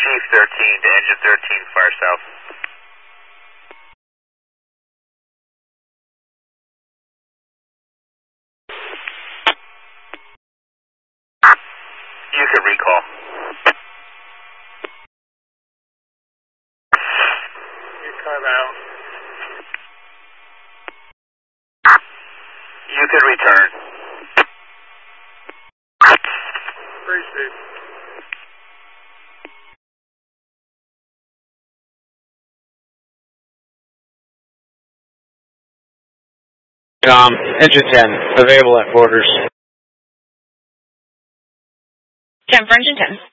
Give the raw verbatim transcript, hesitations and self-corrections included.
Chief thirteen to engine thirteen, fire south. You can recall. You come out. You can return. Appreciate it. Um, engine ten, available at quarters. ten for engine ten.